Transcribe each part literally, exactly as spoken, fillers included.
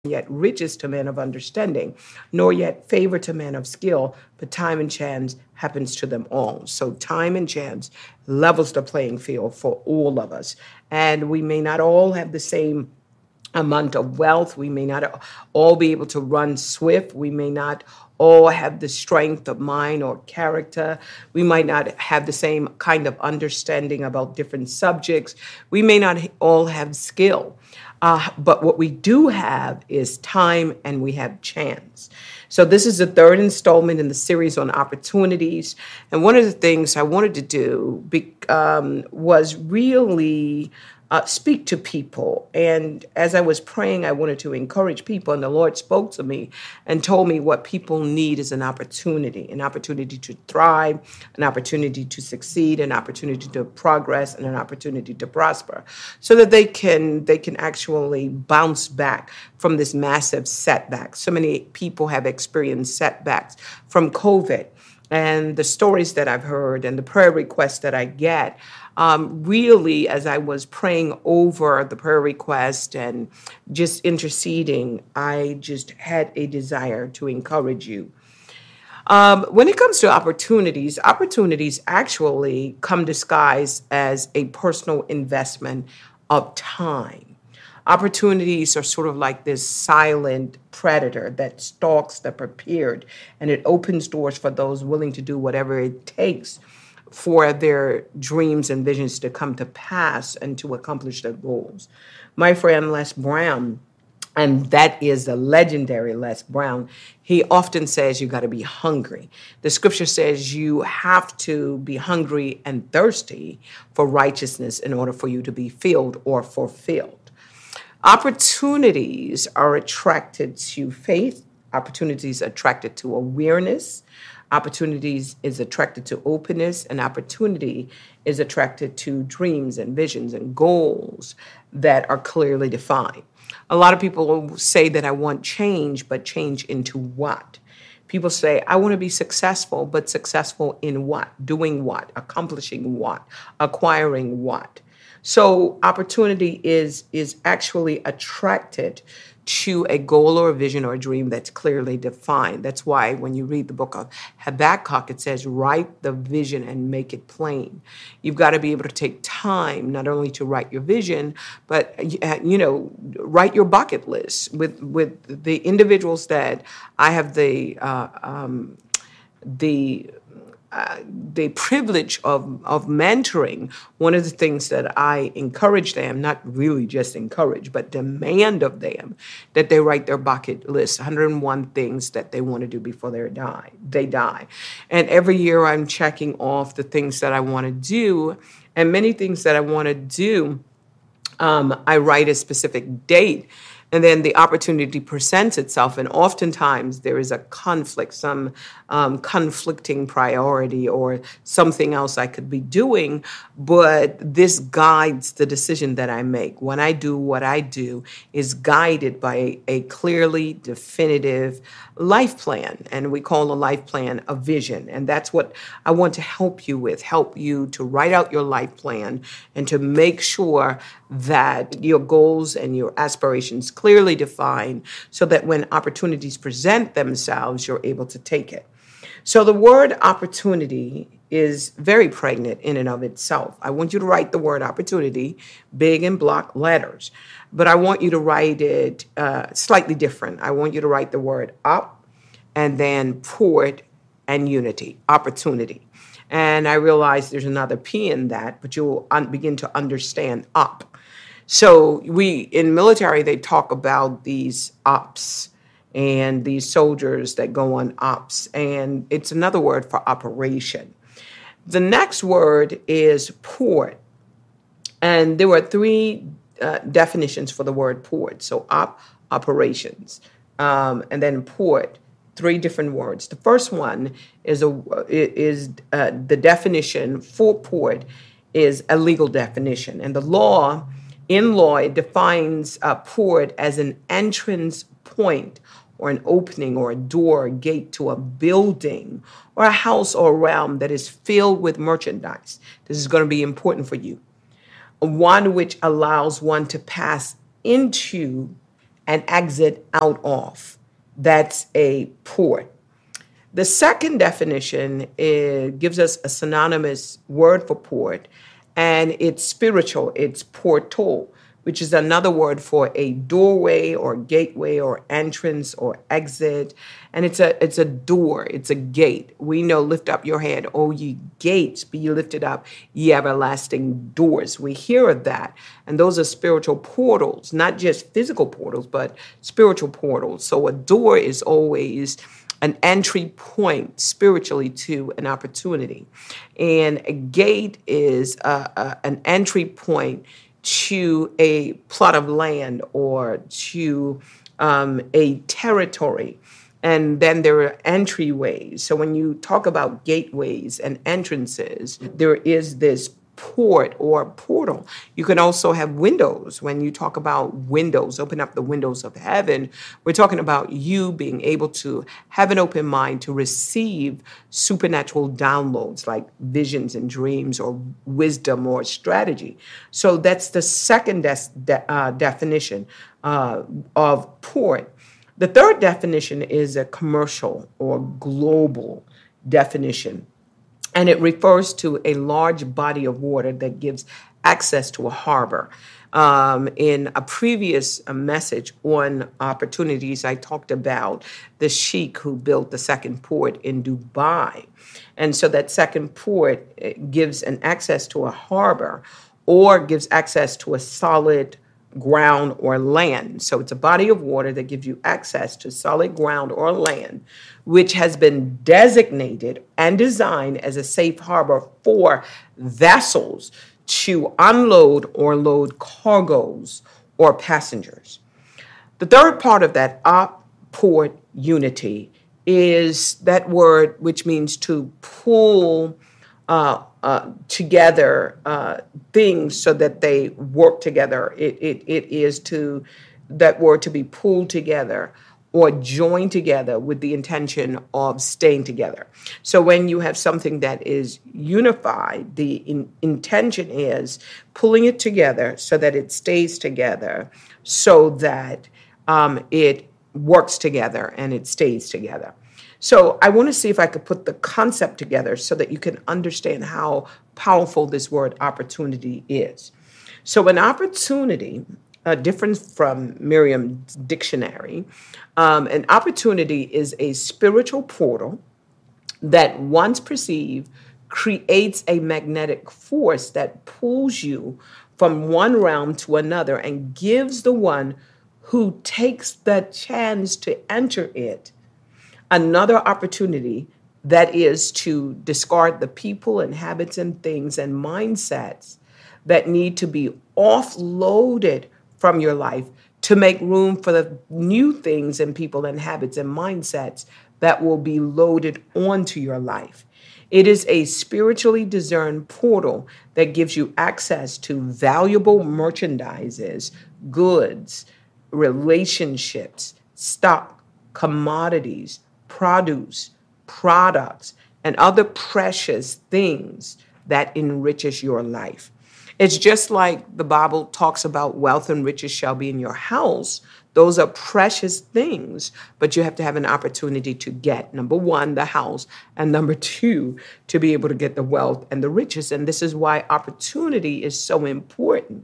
yet riches to men of understanding, nor yet favor to men of skill, but time and chance happens to them all. So time and chance levels the playing field for all of us. And we may not all have the same amount of wealth. We may not all be able to run swift. We may not all have the strength of mind or character. We might not have the same kind of understanding about different subjects. We may not all have skill. Uh, but what we do have is time and we have chance. So this is the third installment in the series on opportunities. And one of the things I wanted to do be, um, was really uh, speak to people. And as I was praying, I wanted to encourage people. And the Lord spoke to me and told me what people need is an opportunity, an opportunity to thrive, an opportunity to succeed, an opportunity to progress, and an opportunity to prosper, so that they can they can actually bounce back from this massive setback. So many people have experienced setbacks from COVID. And the stories that I've heard and the prayer requests that I get, um, really, as I was praying over the prayer request and just interceding, I just had a desire to encourage you. Um, when it comes to opportunities, opportunities actually come disguised as a personal investment of time. Opportunities are sort of like this silent predator that stalks the prepared, and it opens doors for those willing to do whatever it takes for their dreams and visions to come to pass and to accomplish their goals. My friend Les Brown, and that is the legendary Les Brown, he often says you got to be hungry. The scripture says you have to be hungry and thirsty for righteousness in order for you to be filled or fulfilled. Opportunities are attracted to faith. Opportunities are attracted to awareness. Opportunities is attracted to openness. And opportunity is attracted to dreams and visions and goals that are clearly defined. A lot of people say that I want change, but change into what? People say, I want to be successful, but successful in what? Doing what? Accomplishing what? Acquiring what? So opportunity is is actually attracted to a goal or a vision or a dream that's clearly defined. That's why when you read the book of Habakkuk, it says, write the vision and make it plain. You've got to be able to take time not only to write your vision, but, you know, write your bucket list. With, with the individuals that I have the uh, um, the Uh, the privilege of, of mentoring, one of the things that I encourage them, not really just encourage, but demand of them, that they write their bucket list, one hundred one things that they want to do before they die. They die. And every year I'm checking off the things that I want to do, and many things that I want to do, um, I write a specific date. And then the opportunity presents itself, and oftentimes there is a conflict, some um, conflicting priority or something else I could be doing, but this guides the decision that I make. When I do what I do is guided by a, a clearly definitive life plan, and we call a life plan a vision, and that's what I want to help you with, help you to write out your life plan and to make sure that your goals and your aspirations clearly defined so that when opportunities present themselves, you're able to take it. So the word opportunity is very pregnant in and of itself. I want you to write the word opportunity big in block letters, but I want you to write it uh, slightly different. I want you to write the word up and then port and unity, opportunity. And I realize there's another P in that, but you'll un- begin to understand up. So we, in military, they talk about these ops and these soldiers that go on ops, and it's another word for operation. The next word is port, and there were three uh, definitions for the word port. So op, operations, um, and then port, three different words. The first one is a is uh, the definition for port is a legal definition, and the law. In law, it defines a port as an entrance point or an opening or a door or gate to a building or a house or a realm that is filled with merchandise. This is going to be important for you. One which allows one to pass into and exit out of. That's a port. The second definition is, gives us a synonymous word for port, and it's spiritual. It's portal, which is another word for a doorway or gateway or entrance or exit. And it's a it's a door, it's a gate. We know, lift up your head, O ye gates, be ye lifted up, ye everlasting doors. We hear of that. And those are spiritual portals, not just physical portals, but spiritual portals. So a door is always an entry point spiritually to an opportunity. And a gate is a, a, an entry point to a plot of land or to um, a territory. And then there are entryways. So when you talk about gateways and entrances, there is this port or portal. You can also have windows. When you talk about windows, open up the windows of heaven, we're talking about you being able to have an open mind to receive supernatural downloads like visions and dreams or wisdom or strategy. So that's the second des- de- uh, definition uh, of port. The third definition is a commercial or global definition. And it refers to a large body of water that gives access to a harbor. Um, in a previous uh, message on opportunities, I talked about the sheik who built the second port in Dubai. And so that second port gives an access to a harbor or gives access to a solid ground or land. So it's a body of water that gives you access to solid ground or land, which has been designated and designed as a safe harbor for vessels to unload or load cargoes or passengers. The third part of that op port unity is that word which means to pull uh, uh, together uh, things so that they work together. It, it, it is to that word to be pulled together or joined together with the intention of staying together. So when you have something that is unified, the in, intention is pulling it together so that it stays together, so that um, it works together and it stays together. So I want to see if I could put the concept together so that you can understand how powerful this word opportunity is. So an opportunity, uh, different from Merriam's dictionary, um, an opportunity is a spiritual portal that, once perceived, creates a magnetic force that pulls you from one realm to another and gives the one who takes the chance to enter it another opportunity, that is to discard the people and habits and things and mindsets that need to be offloaded from your life to make room for the new things and people and habits and mindsets that will be loaded onto your life. It is a spiritually discerned portal that gives you access to valuable merchandises, goods, relationships, stock, commodities, produce, products, and other precious things that enriches your life. It's just like the Bible talks about wealth and riches shall be in your house. Those are precious things, but you have to have an opportunity to get, number one, the house, and number two, to be able to get the wealth and the riches. And this is why opportunity is so important.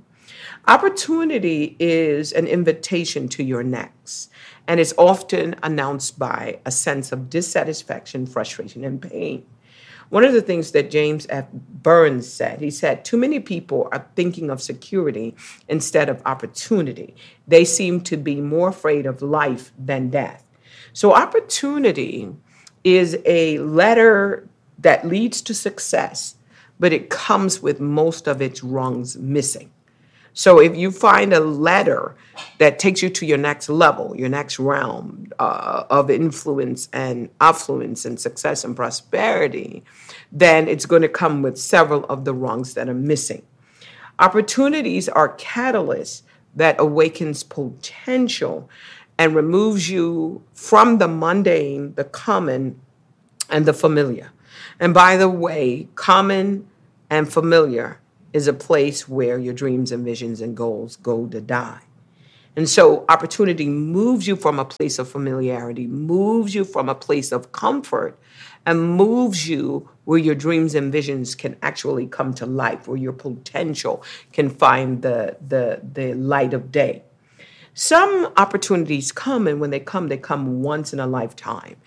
Opportunity is an invitation to your next, and it's often announced by a sense of dissatisfaction, frustration, and pain. One of the things that James F. Burns said, he said, too many people are thinking of security instead of opportunity. They seem to be more afraid of life than death. So opportunity is a letter that leads to success, but it comes with most of its rungs missing. So if you find a letter that takes you to your next level, your next realm uh, of influence and affluence and success and prosperity, then it's going to come with several of the rungs that are missing. Opportunities are catalysts that awakens potential and removes you from the mundane, the common, and the familiar. And by the way, common and familiar is a place where your dreams and visions and goals go to die. And so opportunity moves you from a place of familiarity, moves you from a place of comfort, and moves you where your dreams and visions can actually come to life, where your potential can find the, the, the light of day. Some opportunities come, and when they come, they come once in a lifetime.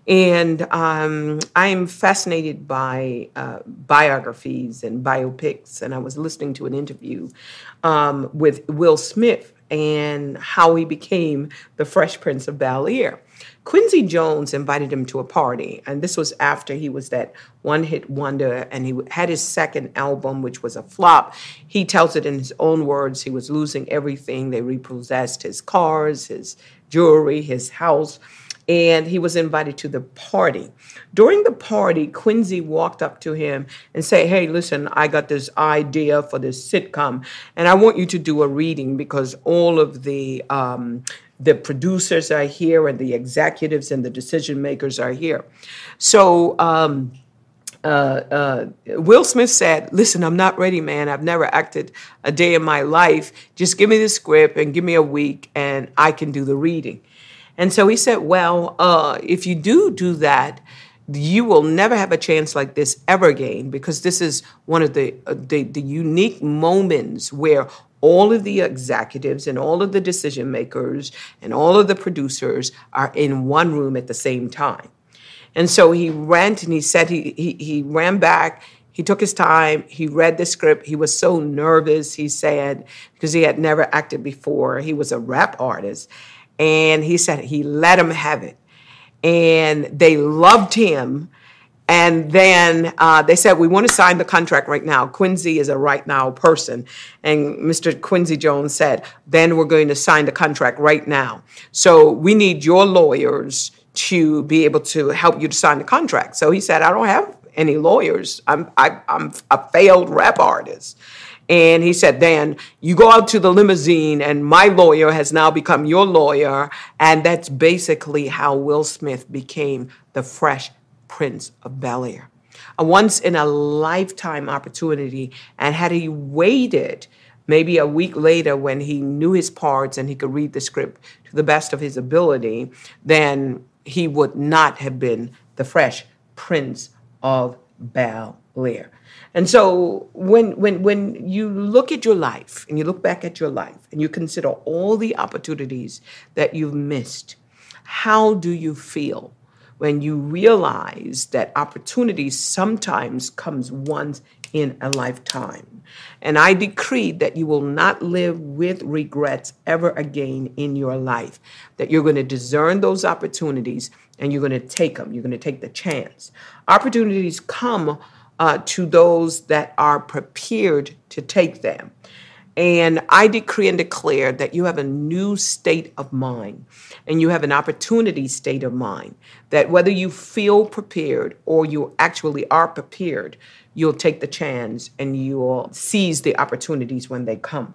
And um, I'm fascinated by uh, biographies and biopics. And I was listening to an interview um, with Will Smith and how he became the Fresh Prince of Bel-Air. Quincy Jones invited him to a party, and this was after he was that one-hit wonder, and he had his second album, which was a flop. He tells it in his own words. He was losing everything. They repossessed his cars, his jewelry, his house, and he was invited to the party. During the party, Quincy walked up to him and said, hey, listen, I got this idea for this sitcom, and I want you to do a reading because all of the um, the producers are here and the executives and the decision makers are here. So um, uh, uh, Will Smith said, listen, I'm not ready, man. I've never acted a day in my life. Just give me the script and give me a week and I can do the reading. And so he said, well, uh, if you do do that, you will never have a chance like this ever again, because this is one of the, uh, the, the unique moments where all of the executives and all of the decision makers and all of the producers are in one room at the same time. And so he ran and he said he, he, he ran back. He took his time. He read the script. He was so nervous, he said, because he had never acted before. He was a rap artist. And he said he let him have it. And they loved him. And then uh, they said, we want to sign the contract right now. Quincy is a right now person. And Mister Quincy Jones said, then we're going to sign the contract right now. So we need your lawyers to be able to help you to sign the contract. So he said, I don't have any lawyers. I'm, I, I'm a failed rap artist. And he said, Dan, you go out to the limousine and my lawyer has now become your lawyer. And that's basically how Will Smith became the Fresh Prince of Bel-Air. A once in a lifetime opportunity. And had he waited maybe a week later when he knew his parts and he could read the script to the best of his ability, then he would not have been the Fresh Prince of Bel-Air. And so when, when, when you look at your life and you look back at your life and you consider all the opportunities that you've missed, how do you feel when you realize that opportunity sometimes comes once in a lifetime? And I decree that you will not live with regrets ever again in your life, that you're going to discern those opportunities and you're going to take them. You're going to take the chance. Opportunities come uh, to those that are prepared to take them. And I decree and declare that you have a new state of mind and you have an opportunity state of mind, that whether you feel prepared or you actually are prepared, you'll take the chance and you'll seize the opportunities when they come.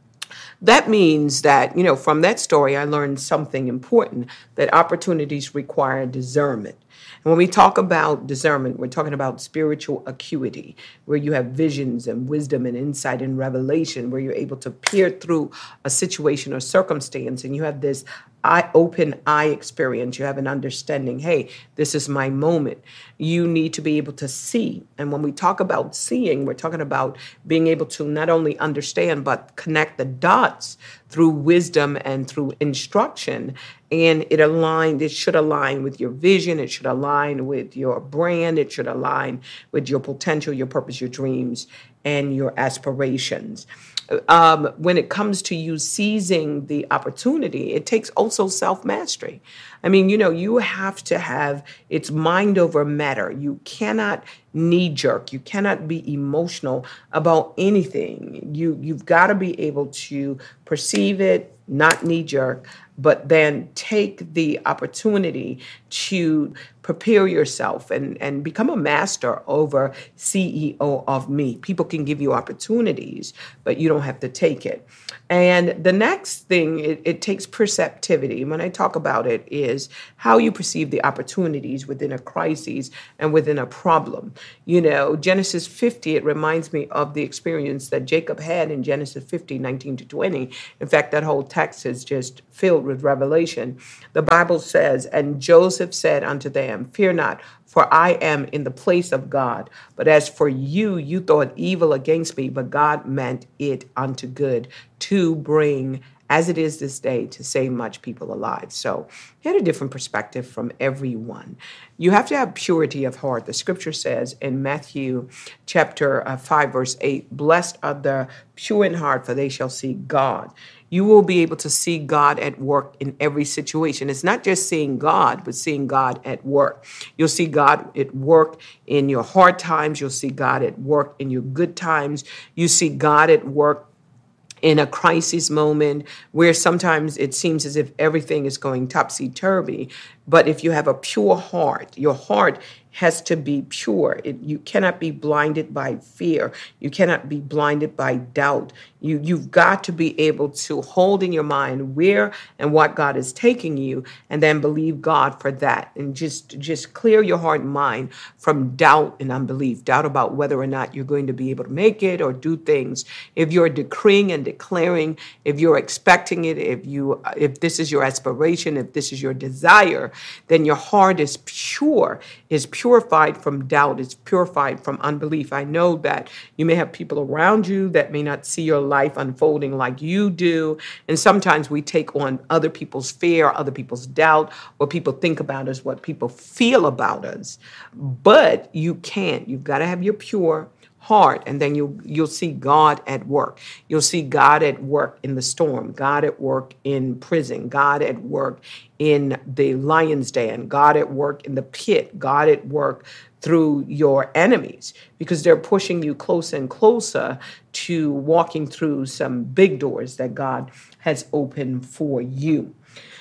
That means that, you know, from that story, I learned something important, that opportunities require discernment. And when we talk about discernment, we're talking about spiritual acuity, where you have visions and wisdom and insight and revelation, where you're able to peer through a situation or circumstance and you have this eye, open eye experience. You have an understanding, hey, this is my moment. You need to be able to see. And when we talk about seeing, we're talking about being able to not only understand, but connect the dots through wisdom and through instruction. And it aligned, it should align with your vision. It should align with your brand. It should align with your potential, your purpose, your dreams, and your aspirations. Um, when it comes to you seizing the opportunity, it takes also self-mastery. I mean, you know, you have to have, it's mind over matter. You cannot knee-jerk. You cannot be emotional about anything. You, you've got to be able to perceive it, not knee-jerk, but then take the opportunity to prepare yourself and, and become a master over C E O of me. People can give you opportunities, but you don't have to take it. And the next thing, it, it takes perceptivity. When I talk about it, is how you perceive the opportunities within a crisis and within a problem. You know, Genesis fifty, it reminds me of the experience that Jacob had in Genesis fifty, nineteen to twenty. In fact, that whole text is just filled with revelation. The Bible says, and Joseph said unto them, fear not, for I am in the place of God. But as for you, you thought evil against me, but God meant it unto good, to bring, as it is this day, to save much people alive. So he had a different perspective from everyone. You have to have purity of heart. The scripture says in Matthew chapter uh, five, verse eight, blessed are the pure in heart, for they shall see God. You will be able to see God at work in every situation. It's not just seeing God, but seeing God at work. You'll see God at work in your hard times. You'll see God at work in your good times. You see God at work in a crisis moment where sometimes it seems as if everything is going topsy-turvy. But if you have a pure heart, your heart has to be pure. It, you cannot be blinded by fear. You cannot be blinded by doubt. You, you've got to be able to hold in your mind where and what God is taking you, and then believe God for that. And just, just clear your heart and mind from doubt and unbelief, doubt about whether or not you're going to be able to make it or do things. If you're decreeing and declaring, if you're expecting it, if you, if this is your aspiration, if this is your desire, then your heart is pure, is purified from doubt, is purified from unbelief. I know that you may have people around you that may not see your life unfolding like you do. And sometimes we take on other people's fear, other people's doubt, what people think about us, what people feel about us. But you can't. You've got to have your pure heart, and then you'll you'll see God at work. You'll see God at work in the storm, God at work in prison, God at work in the lion's den, God at work in the pit, God at work through your enemies, because they're pushing you closer and closer to walking through some big doors that God has opened for you.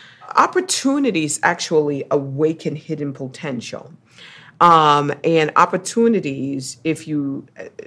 Opportunities actually awaken hidden potential. Um, and opportunities, if you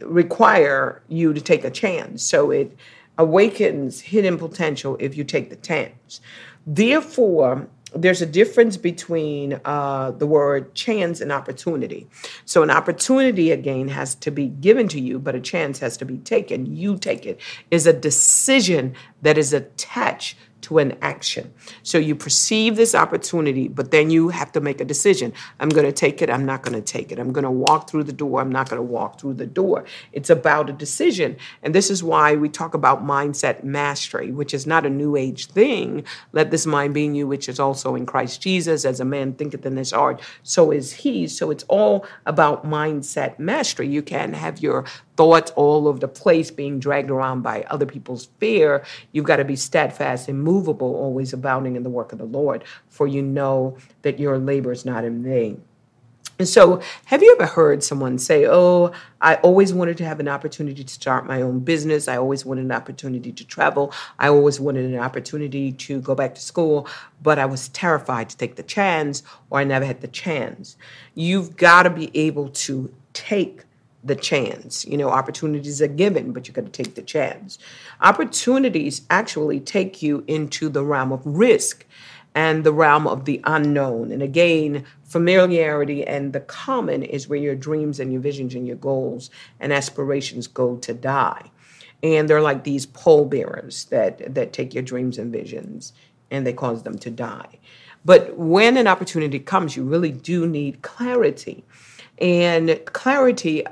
require you to take a chance. So it awakens hidden potential if you take the chance. Therefore, there's a difference between uh, the word chance and opportunity. So an opportunity, again, has to be given to you, but a chance has to be taken. You take it. Is a decision that is attached to an action. So you perceive this opportunity, but then you have to make a decision. I'm going to take it. I'm not going to take it. I'm going to walk through the door. I'm not going to walk through the door. It's about a decision. And this is why we talk about mindset mastery, which is not a new age thing. Let this mind be in you, which is also in Christ Jesus. As a man thinketh in his heart, so is he. So it's all about mindset mastery. You can have your thoughts all over the place being dragged around by other people's fear. You've got to be steadfast and immovable, always abounding in the work of the Lord, for you know that your labor is not in vain. And so, have you ever heard someone say, oh, I always wanted to have an opportunity to start my own business. I always wanted an opportunity to travel. I always wanted an opportunity to go back to school, but I was terrified to take the chance, or I never had the chance. You've got to be able to take the chance. You know, opportunities are given, but you got to take the chance. Opportunities actually take you into the realm of risk and the realm of the unknown. And again, familiarity and the common is where your dreams and your visions and your goals and aspirations go to die. And they're like these pole bearers that, that take your dreams and visions and they cause them to die. But when an opportunity comes, you really do need clarity. And clarity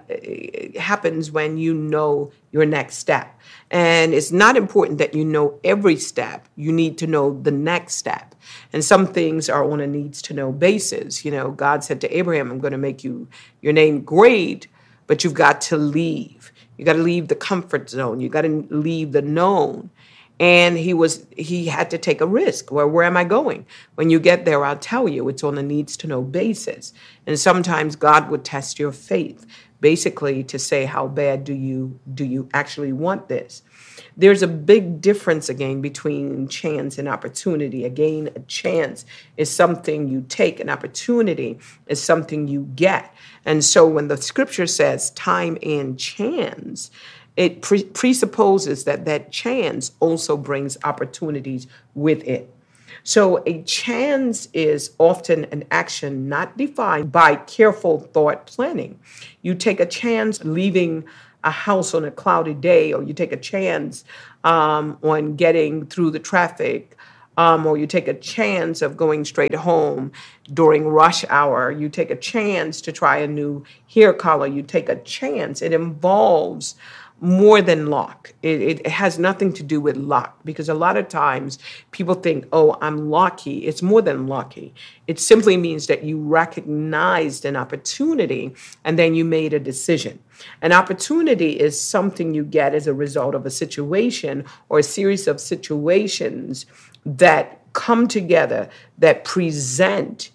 happens when you know your next step. And it's not important that you know every step. You need to know the next step. And some things are on a needs-to-know basis. You know, God said to Abraham, I'm going to make you your name great, but you've got to leave. You got to leave the comfort zone. You got to leave the known. And he was he had to take a risk. Well, where am I going? When you get there, I'll tell you. It's on a needs to know basis. And sometimes God would test your faith, basically to say, how bad do you do you actually want this? There's a big difference, again, between chance and opportunity. Again, a chance is something you take. An opportunity is something you get. And so when the scripture says time and chance, it pre- presupposes that that chance also brings opportunities with it. So a chance is often an action not defined by careful thought planning. You take a chance leaving a house on a cloudy day, or you take a chance um, on getting through the traffic, um, or you take a chance of going straight home during rush hour. You take a chance to try a new hair color. You take a chance. It involves more than luck. It, it has nothing to do with luck, because a lot of times people think, oh, I'm lucky. It's more than lucky. It simply means that you recognized an opportunity and then you made a decision. An opportunity is something you get as a result of a situation or a series of situations that come together that present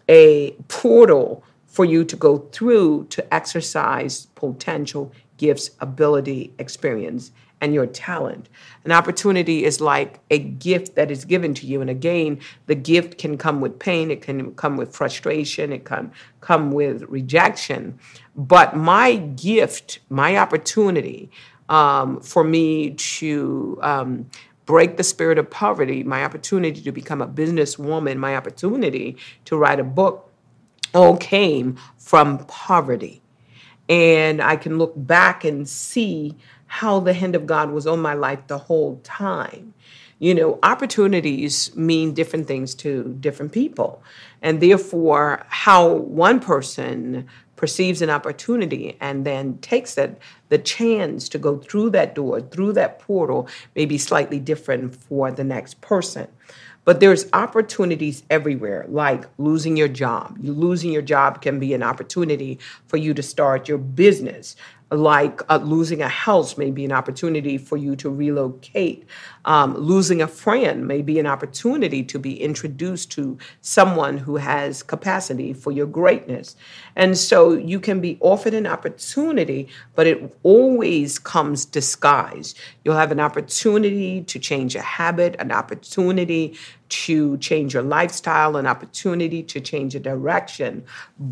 a portal for you to go through to exercise potential, gifts, ability, experience, and your talent. An opportunity is like a gift that is given to you. And again, the gift can come with pain. It can come with frustration. It can come with rejection. But my gift, my opportunity um, for me to um, break the spirit of poverty, my opportunity to become a businesswoman, my opportunity to write a book, all came from poverty. And I can look back and see how the hand of God was on my life the whole time. You know, opportunities mean different things to different people. And therefore, how one person perceives an opportunity and then takes that, the chance to go through that door, through that portal, may be slightly different for the next person. But there's opportunities everywhere, like losing your job. You losing your job can be an opportunity for you to start your business. Like uh, losing a house may be an opportunity for you to relocate. Um, losing a friend may be an opportunity to be introduced to someone who has capacity for your greatness. And so you can be offered an opportunity, but it always comes disguised. You'll have an opportunity to change a habit, an opportunity to change your lifestyle, an opportunity to change a direction.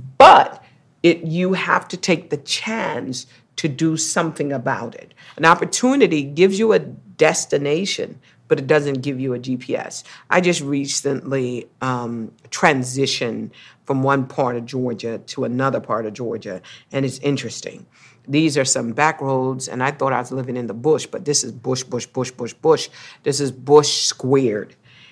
But it you have to take the chance to do something about it. An opportunity gives you a destination, but it doesn't give you a G P S. I just recently um, transitioned from one part of Georgia to another part of Georgia, and it's interesting. These are some back roads, and I thought I was living in the bush, but this is bush, bush, bush, bush, bush. This is bush squared.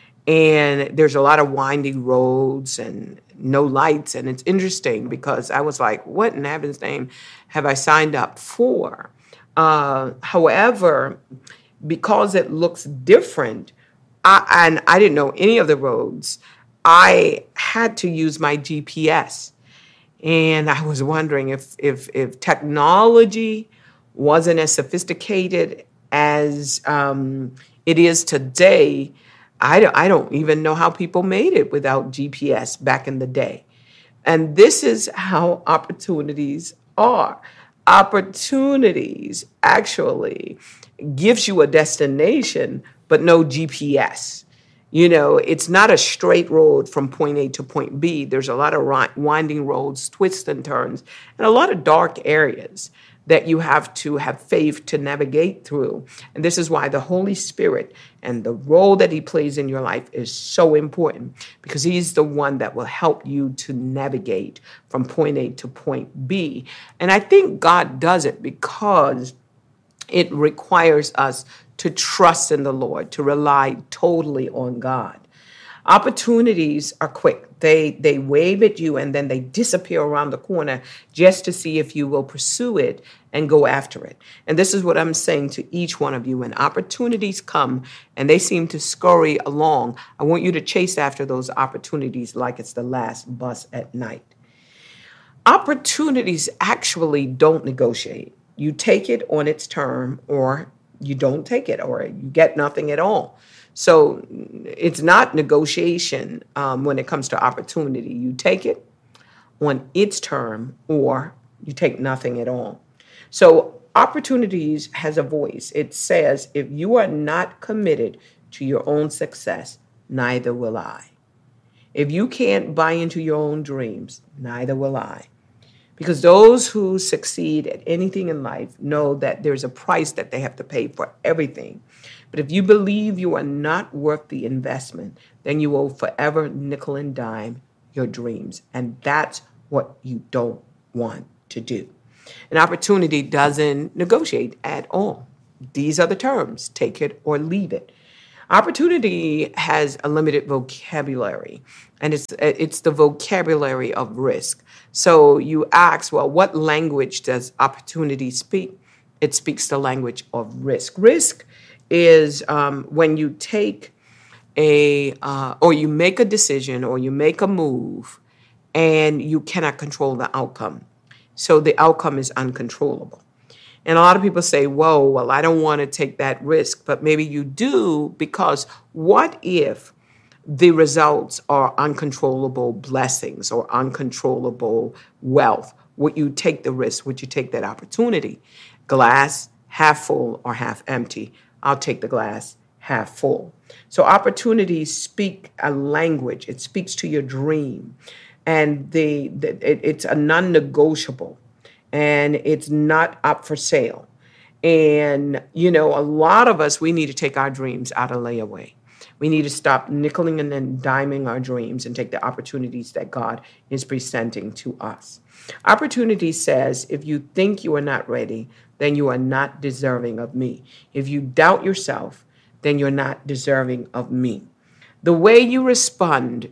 And there's a lot of winding roads and no lights. And it's interesting because I was like, what in heaven's name have I signed up for? Uh, however, because it looks different, I, and I didn't know any of the roads, I had to use my G P S. And I was wondering if if, if technology wasn't as sophisticated as um, it is today. I don't, I don't even know how people made it without G P S back in the day. And this is how opportunities are. Opportunities actually gives you a destination, but no G P S. You know, it's not a straight road from point A to point B. There's a lot of winding roads, twists and turns, and a lot of dark areas that you have to have faith to navigate through. And this is why the Holy Spirit and the role that he plays in your life is so important, because he's the one that will help you to navigate from point A to point B. And I think God does it because it requires us to trust in the Lord, to rely totally on God. Opportunities are quick. They they wave at you and then they disappear around the corner just to see if you will pursue it and go after it. And this is what I'm saying to each one of you. When opportunities come and they seem to scurry along, I want you to chase after those opportunities like it's the last bus at night. Opportunities actually don't negotiate. You take it on its term or you don't take it or you get nothing at all. So it's not negotiation um, when it comes to opportunity. You take it on its term or you take nothing at all. So opportunities has a voice. It says, if you are not committed to your own success, neither will I. If you can't buy into your own dreams, neither will I. Because those who succeed at anything in life know that there's a price that they have to pay for everything. But if you believe you are not worth the investment, then you will forever nickel and dime your dreams. And that's what you don't want to do. An opportunity doesn't negotiate at all. These are the terms, take it or leave it. Opportunity has a limited vocabulary, and it's it's the vocabulary of risk. So you ask, well, what language does opportunity speak? It speaks the language of risk. Risk is um, when you take a, uh, or you make a decision or you make a move and you cannot control the outcome. So the outcome is uncontrollable. And a lot of people say, whoa, well, I don't want to take that risk. But maybe you do, because what if the results are uncontrollable blessings or uncontrollable wealth? Would you take the risk? Would you take that opportunity? Glass half full or half empty? I'll take the glass half full. So opportunities speak a language. It speaks to your dream. And the, the it, it's a non-negotiable. And it's not up for sale. And, you know, a lot of us, we need to take our dreams out of layaway. We need to stop nickeling and then diming our dreams and take the opportunities that God is presenting to us. Opportunity says, if you think you are not ready, then you are not deserving of me. If you doubt yourself, then you're not deserving of me. The way you respond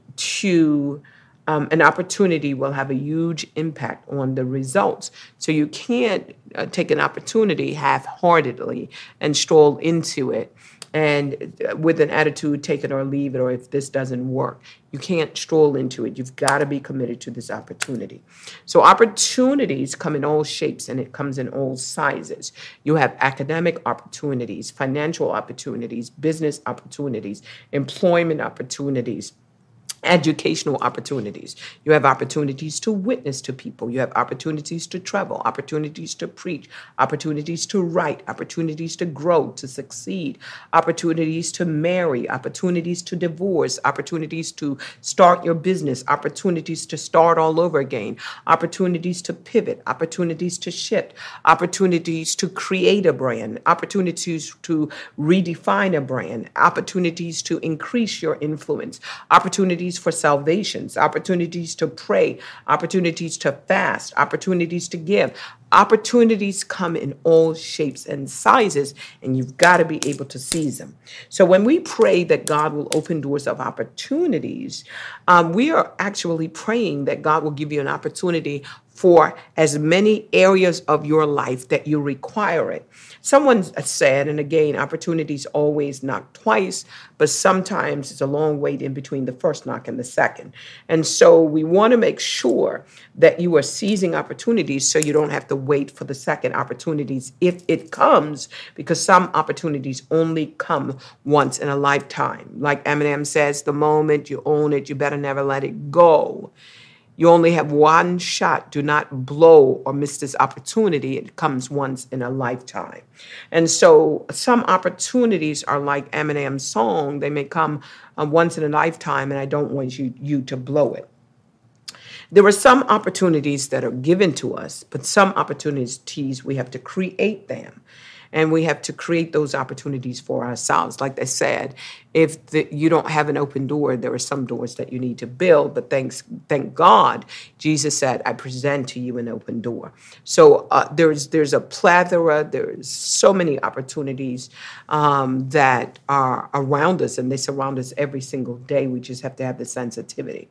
to Um, an opportunity will have a huge impact on the results. So you can't uh, take an opportunity half-heartedly and stroll into it and uh, with an attitude, take it or leave it, or if this doesn't work. You can't stroll into it. You've got to be committed to this opportunity. So opportunities come in all shapes and it comes in all sizes. You have academic opportunities, financial opportunities, business opportunities, employment opportunities, educational opportunities. You have opportunities to witness to people. You have opportunities to travel, opportunities to preach, opportunities to write, opportunities to grow, to succeed, opportunities to marry, opportunities to divorce, opportunities to start your business, opportunities to start all over again, opportunities to pivot, opportunities to shift, opportunities to create a brand, opportunities to redefine a brand, opportunities to increase your influence, opportunities for salvations, opportunities to pray, opportunities to fast, opportunities to give. Opportunities come in all shapes and sizes, and you've got to be able to seize them. So when we pray that God will open doors of opportunities, um, we are actually praying that God will give you an opportunity for as many areas of your life that you require it. Someone said, and again, opportunities always knock twice, but sometimes it's a long wait in between the first knock and the second. And so we want to make sure that you are seizing opportunities so you don't have to wait for the second opportunities if it comes, because some opportunities only come once in a lifetime. Like Eminem says, the moment you own it, you better never let it go. You only have one shot. Do not blow or miss this opportunity. It comes once in a lifetime. And so some opportunities are like Eminem's song. They may come uh, once in a lifetime, and I don't want you, you to blow it. There are some opportunities that are given to us, but some opportunities we have to create them. And we have to create those opportunities for ourselves. Like I said, if the, you don't have an open door, there are some doors that you need to build. But thanks, thank God, Jesus said, I present to you an open door. So uh, there's there's a plethora, there's so many opportunities um, that are around us, and they surround us every single day. We just have to have the sensitivity.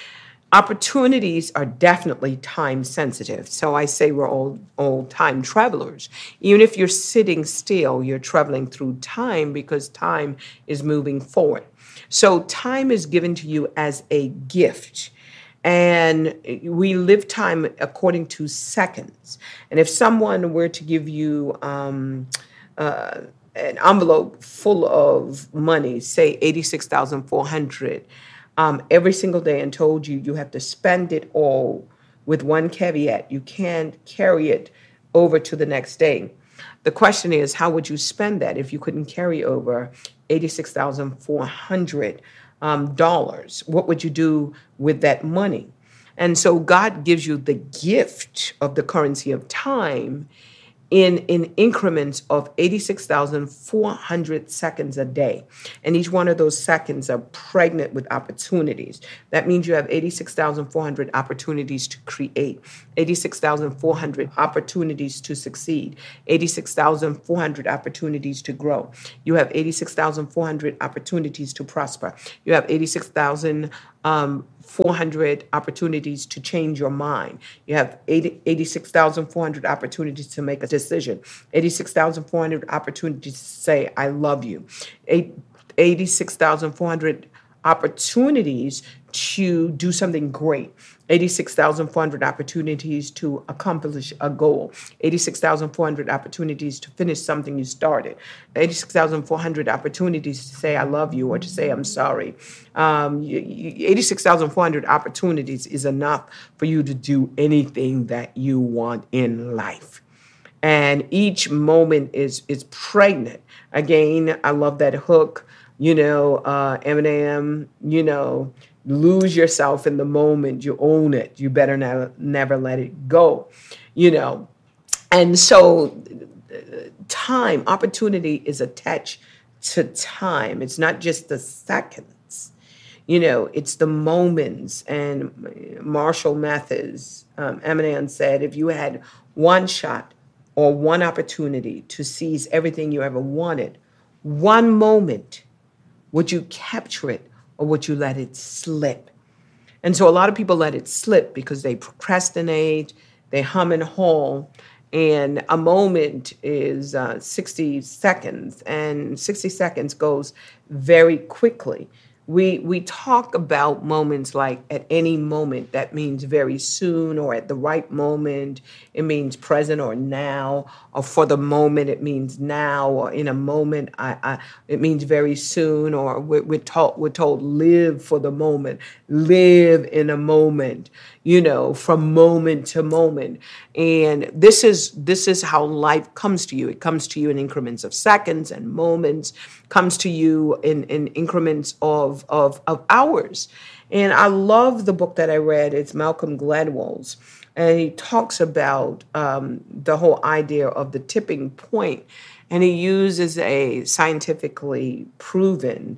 Opportunities are definitely time sensitive. So I say we're all, all time travelers. Even if you're sitting still, you're traveling through time because time is moving forward. So time is given to you as a gift. And we live time according to seconds. And if someone were to give you um, uh, an envelope full of money, say eighty-six thousand four hundred, um, every single day and told you you have to spend it all with one caveat: you can't carry it over to the next day. The question is, how would you spend that if you couldn't carry over eighty-six thousand four hundred um, dollars? What would you do with that money? And so God gives you the gift of the currency of time in, in increments of eighty-six thousand four hundred seconds a day. And each one of those seconds are pregnant with opportunities. That means you have eighty-six thousand four hundred opportunities to create, eighty-six thousand four hundred opportunities to succeed, eighty-six thousand four hundred opportunities to grow. You have eighty-six thousand four hundred opportunities to prosper. You have eighty-six thousand um, four hundred opportunities to change your mind. You have eighty-six thousand four hundred opportunities to make a decision, eighty-six thousand four hundred opportunities to say, I love you, eighty-six thousand four hundred opportunities to do something great, eighty-six thousand four hundred opportunities to accomplish a goal, eighty-six thousand four hundred opportunities to finish something you started, eighty-six thousand four hundred opportunities to say I love you or to say I'm sorry. Um, eighty-six thousand four hundred opportunities is enough for you to do anything that you want in life. And each moment is is pregnant. Again, I love that hook. You know, uh, Eminem, you know, lose yourself in the moment. You own it. You better never, never let it go, you know. And so time, opportunity is attached to time. It's not just the seconds, you know, it's the moments. And Marshall Mathers, um, Eminem said, if you had one shot or one opportunity to seize everything you ever wanted, one moment, would you capture it or would you let it slip? And so a lot of people let it slip because they procrastinate, they hum and haw, and a moment is uh, sixty seconds, and sixty seconds goes very quickly. We we talk about moments like at any moment. That means very soon or at the right moment. It means present or now, or for the moment it means now, or in a moment I, I it means very soon, or we're, we're told we're told live for the moment, live in a moment, you know, from moment to moment. And this is this is how life comes to you. It comes to you in increments of seconds and moments, comes to you in, in increments of, of, of hours. And I love the book that I read. It's Malcolm Gladwell's. And he talks about um, the whole idea of the tipping point. And he uses a scientifically proven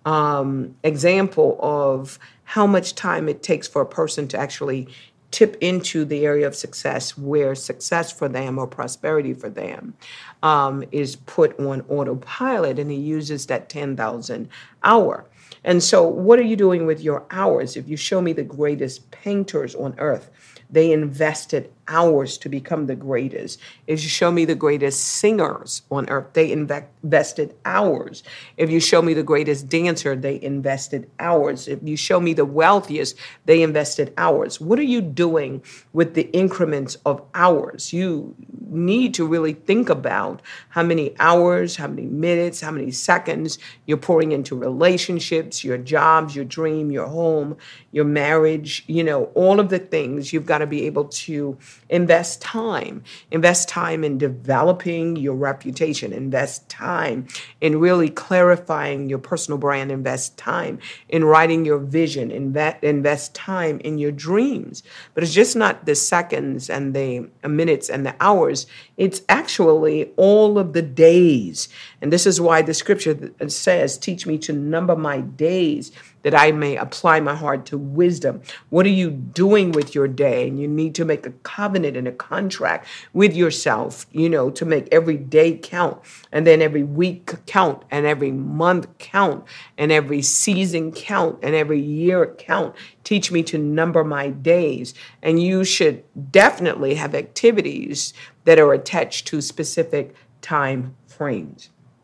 um, example of how much time it takes for a person to actually tip into the area of success where success for them or prosperity for them um, is put on autopilot. And he uses that ten thousand hour. And so what are you doing with your hours? If you show me the greatest painters on earth, they invested hours to become the greatest. If you show me the greatest singers on earth, they inve- invested hours. If you show me the greatest dancer, they invested hours. If you show me the wealthiest, they invested hours. What are you doing with the increments of hours? You need to really think about how many hours, how many minutes, how many seconds you're pouring into relationships, your jobs, your dream, your home, your marriage, you know, all of the things. You've got to be able to invest time, invest time in developing your reputation, invest time in really clarifying your personal brand, invest time in writing your vision, invest, invest time in your dreams. But it's just not the seconds and the minutes and the hours. It's actually all of the days. And this is why the scripture says, teach me to number my days that I may apply my heart to wisdom. What are you doing with your day? And you need to make a covenant and a contract with yourself, you know, to make every day count, and then every week count, and every month count, and every season count, and every year count. Teach me to number my days. And you should definitely have activities that are attached to specific time frames.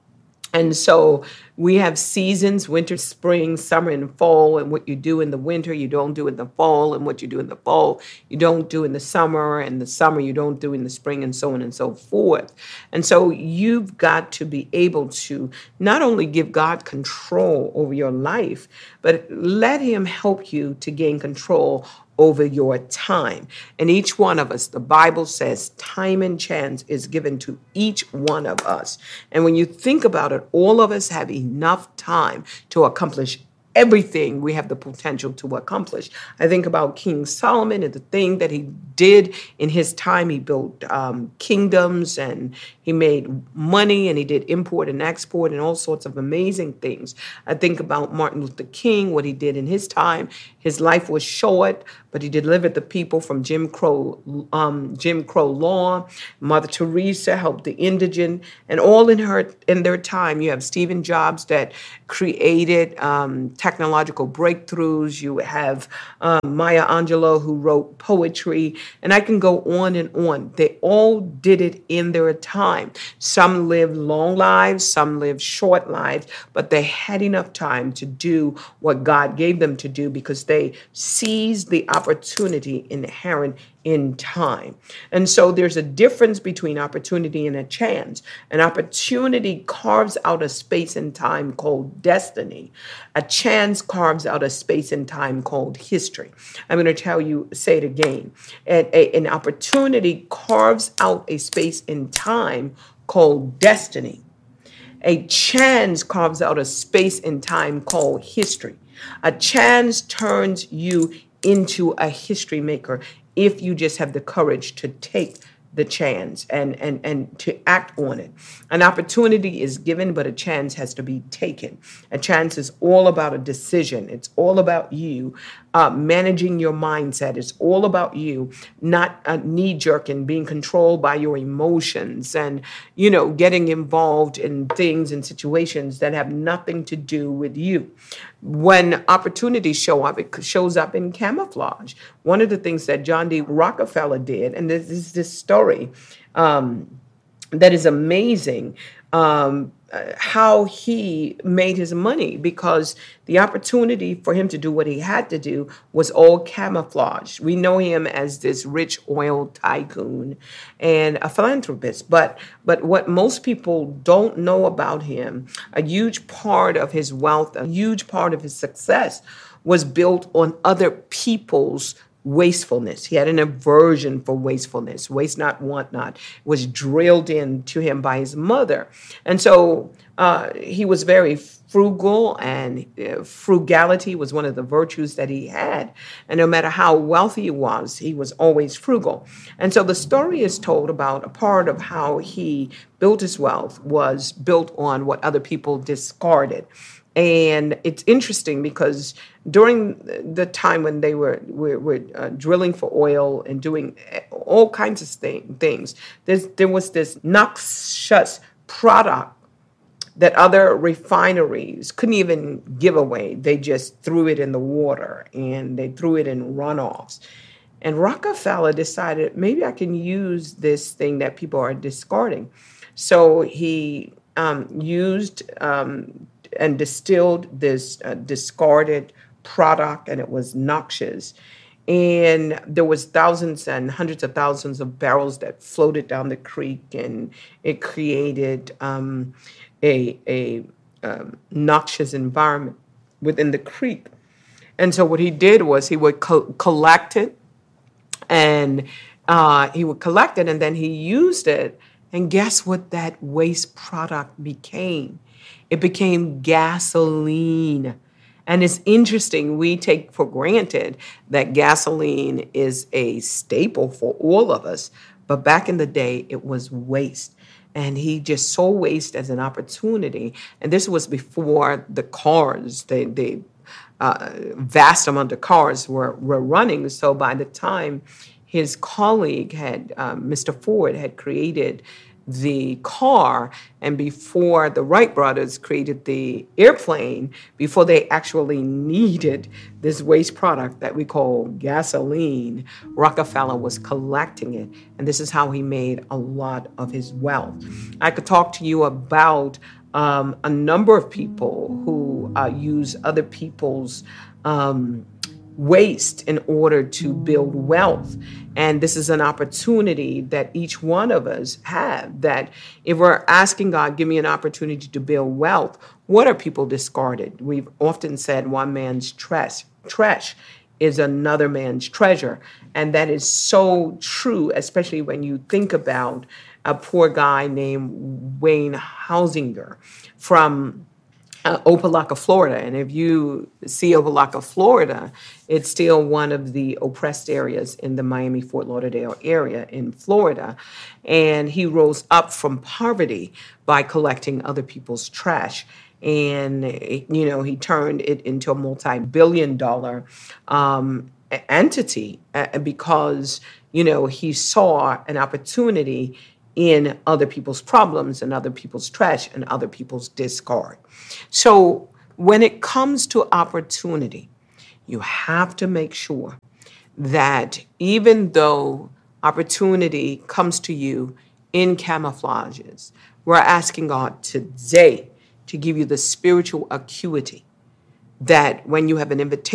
And so we have seasons, winter, spring, summer, and fall. And what you do in the winter, you don't do in the fall. And what you do in the fall, you don't do in the summer. And the summer, you don't do in the spring, and so on and so forth. And so you've got to be able to not only give God control over your life, but let him help you to gain control over your time. And each one of us, the Bible says, time and chance is given to each one of us. And when you think about it, all of us have enough time to accomplish everything we have the potential to accomplish. I think about King Solomon and the thing that he did in his time. He built um, kingdoms, and he made money, and he did import and export and all sorts of amazing things. I think about Martin Luther King, what he did in his time. His life was short, but he delivered the people from Jim Crow, um, Jim Crow law. Mother Teresa helped the indigent, and all in her in their time. You have Stephen Jobs that created um, technological breakthroughs. You have um, Maya Angelou, who wrote poetry, and I can go on and on. They all did it in their time. Some lived long lives, some lived short lives, but they had enough time to do what God gave them to do because they seized the opportunity inherent in time. And so there's a difference between opportunity and a chance. An opportunity carves out a space and time called destiny. A chance carves out a space and time called history. I'm going to tell you, say it again. An, a, an opportunity carves out a space and time called destiny. A chance carves out a space and time called history. A chance turns you into a history maker if you just have the courage to take the chance and, and, and to act on it. An opportunity is given, but a chance has to be taken. A chance is all about a decision. It's all about you uh, managing your mindset. It's all about you not uh, knee-jerk and being controlled by your emotions and, you know, getting involved in things and situations that have nothing to do with you. When opportunities show up, it shows up in camouflage. One of the things that John D. Rockefeller did, and this is this story um, that is amazing, um, uh, how he made his money, because the opportunity for him to do what he had to do was all camouflage. We know him as this rich oil tycoon and a philanthropist, but but what most people don't know about him, a huge part of his wealth, a huge part of his success was built on other people's wastefulness. He had an aversion for wastefulness. Waste not, want not. It was drilled into him by his mother. And so uh, he was very frugal, and uh, frugality was one of the virtues that he had. And no matter how wealthy he was, he was always frugal. And so the story is told about a part of how he built his wealth was built on what other people discarded. And it's interesting because during the time when they were were, were uh, drilling for oil and doing all kinds of thing, things, there's, there was this noxious product that other refineries couldn't even give away. They just threw it in the water, and they threw it in runoffs. And Rockefeller decided, maybe I can use this thing that people are discarding. So he um, used um, and distilled this uh, discarded product, and it was noxious. And there was thousands and hundreds of thousands of barrels that floated down the creek, and it created um, a, a um, noxious environment within the creek. And so what he did was he would co- collect it, and uh, he would collect it, and then he used it. And guess what that waste product became? It became gasoline. And it's interesting, we take for granted that gasoline is a staple for all of us. But back in the day, it was waste. And he just saw waste as an opportunity. And this was before the cars, the, the uh, vast amount of cars were, were running. So by the time his colleague had, um, Mister Ford, had created the car, and before the Wright brothers created the airplane, before they actually needed this waste product that we call gasoline, Rockefeller was collecting it. And this is how he made a lot of his wealth. I could talk to you about um, a number of people who uh, use other people's um, waste in order to build wealth. And this is an opportunity that each one of us have, that if we're asking God, give me an opportunity to build wealth, what are people discarded? We've often said one man's trash, trash is another man's treasure. And that is so true, especially when you think about a poor guy named Wayne Housinger from uh, Opelika, Florida. And if you see Opelika, Florida, it's still one of the oppressed areas in the Miami-Fort Lauderdale area in Florida. And he rose up from poverty by collecting other people's trash. And, you know, he turned it into a multi-billion dollar um, entity uh, because, you know, he saw an opportunity in other people's problems and other people's trash and other people's discard. So when it comes to opportunity, you have to make sure that even though opportunity comes to you in camouflages, we're asking God today to give you the spiritual acuity that when you have an invitation